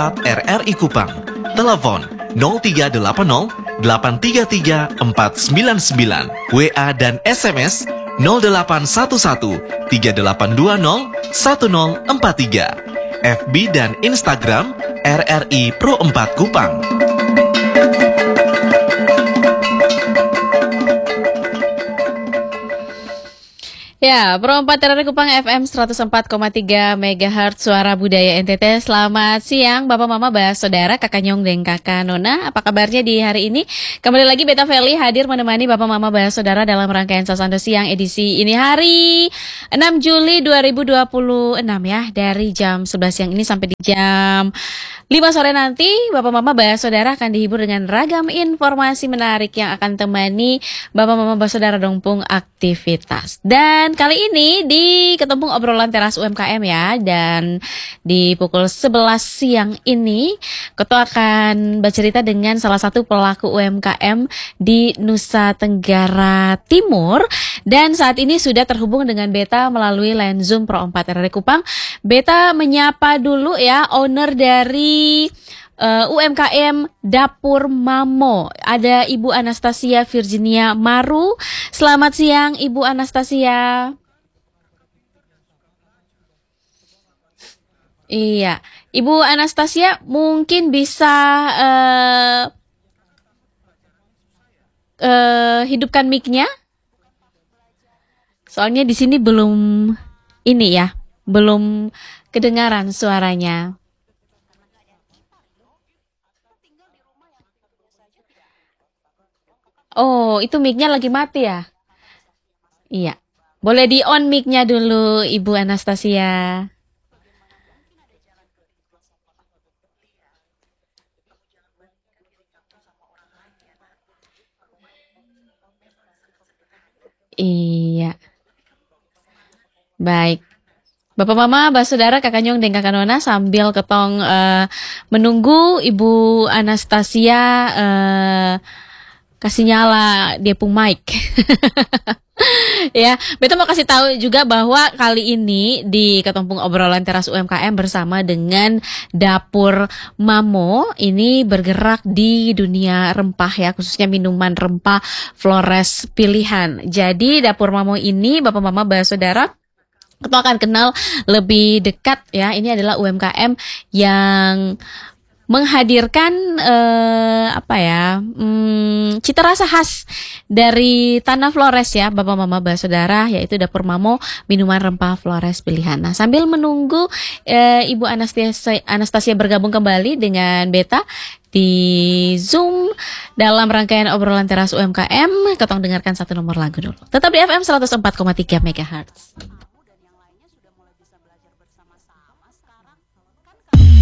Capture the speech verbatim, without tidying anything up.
empat R R I Kupang. Telepon nol tiga delapan nol delapan tiga tiga empat sembilan sembilan. W A dan S M S nol delapan satu satu tiga delapan dua nol satu nol empat tiga. F B dan Instagram R R I Pro empat Kupang. Ya, Pro empat R R I Kupang F M seratus empat koma tiga megahertz Suara Budaya N T T. Selamat siang Bapak Mama, Bah Saudara, Kakak Nyong dan Kakak Nona. Apa kabarnya di hari ini? Kembali lagi Beta Feli hadir menemani Bapak Mama, Bah Saudara dalam rangkaian Sasando Siang edisi ini hari enam Juli dua ribu dua puluh enam ya. Dari jam sebelas siang ini sampai di jam lima sore nanti Bapak Mama, Bah Saudara akan dihibur dengan ragam informasi menarik yang akan temani Bapak Mama, Bah Saudara dongpung aktivitas. Dan kali ini di Ketempung Obrolan Teras U M K M ya, dan di pukul sebelas siang ini Ketua akan bercerita dengan salah satu pelaku U M K M di Nusa Tenggara Timur, dan saat ini sudah terhubung dengan Beta melalui line Zoom Pro empat R R I Kupang. Beta menyapa dulu ya owner dari Uh, U M K M Dapur Mamo, ada Ibu Anastasia Virginia Maru. Selamat siang Ibu Anastasia. Iya, Ibu Anastasia mungkin bisa uh, uh, hidupkan mic-nya. Soalnya di sini belum ini ya, belum kedengaran suaranya. Oh, itu mic-nya lagi mati ya? Iya. Boleh di-on mic-nya dulu, Ibu Anastasia. Iya. Baik. Bapak Mama, Bah Saudara, Kakak Nyong dan Kakak Nona sambil ketong uh, menunggu Ibu Anastasia uh, kasih nyala dia pun mic. Ya, Beta mau kasih tahu juga bahwa kali ini di Ketempung Obrolan Teras U M K M bersama dengan Dapur Mamo ini bergerak di dunia rempah ya, khususnya minuman rempah Flores pilihan. Jadi Dapur Mamo ini Bapak Mama, Bah Saudara, kita akan kenal lebih dekat ya. Ini adalah U M K M yang menghadirkan eh, apa ya hmm, cita rasa khas dari tanah Flores ya, Bapak Mama, Bah Saudara, yaitu Dapur Mamo minuman rempah Flores pilihan. Nah, sambil menunggu eh, Ibu Anastasia, Anastasia bergabung kembali dengan Beta di Zoom dalam rangkaian obrolan teras U M K M, ketong dengarkan satu nomor lagu dulu. Tetap di F M seratus empat koma tiga megahertz.